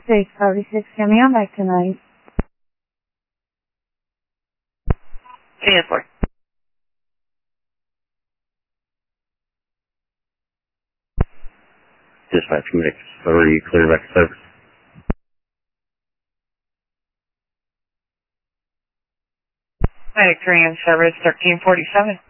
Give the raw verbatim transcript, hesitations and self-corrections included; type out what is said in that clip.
six thirty-six, coming on back tonight. ten four. Dispatch mix three, clear back to service. Medic three in service, thirteen forty-seven.